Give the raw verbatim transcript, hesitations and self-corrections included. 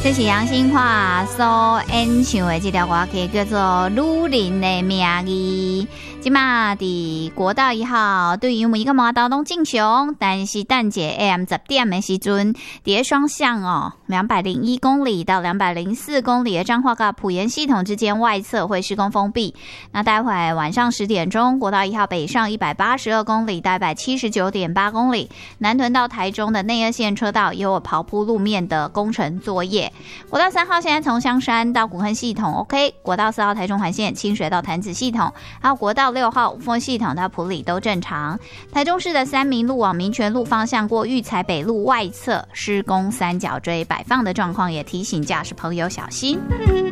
这是杨新华所演唱的这条歌曲，叫做《女人的名义》。今嘛伫国道一号，对于每一个马道拢正常，但是等者 A M 十点的时阵，伫双向哦，两百零一公里到两百零四公里的彰化跟埔盐系统之间外侧会施工封闭。那待会晚上十点钟，国道一号北上一百八十二公里到一百七十九点八公里，南屯到台中的内二线车道也有刨铺路面的工程作业。国道三号现在从香山到古坑系统 OK， 国道四号台中环线清水到潭子系统，还有国道六号五丰系统到埔里都正常。台中市的三民路往民权路方向过育才北路外侧施工三角锥摆放的状况，也提醒驾驶朋友小心。